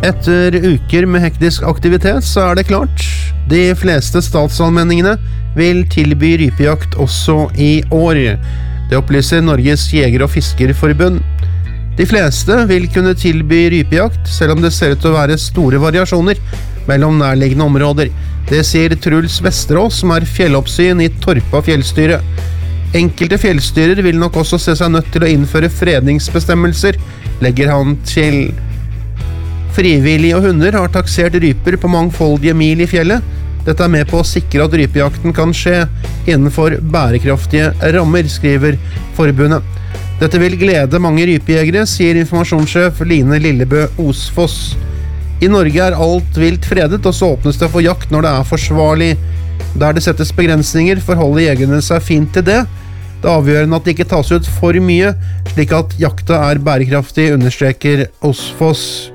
Etter uker med hektisk aktivitet så det klart. De fleste statsallmenningene vil tilby rypejakt også i år. Det opplyser Norges Jeger- og Fiskerforbund. De fleste vil kunne tilby rypejakt, selv om det ser ut til å være store variasjoner mellom nærliggende områder. Det sier Truls Vesterås, som fjelloppsyn i Torpa fjellstyre. Enkelte fjellstyrer vil nok også se seg nødt til å innføre fredningsbestemmelser, legger han til. Frivillige og hunder har taksert ryper på mangfoldige mil i fjellet. Dette med på å sikre at rypejakten kan skje innenfor bærekraftige rammer, skriver forbundet. Dette vil glede mange rypejegere, sier informasjonssjef Line Lillebø Osfoss. I Norge alt vilt fredet, og så åpnes det for jakt når det forsvarlig. Der det settes begrensninger, forholder jegerne seg fint til det. Det avgjørende at det ikke tas ut for mye, slik at jakta bærekraftig, understreker Osfoss.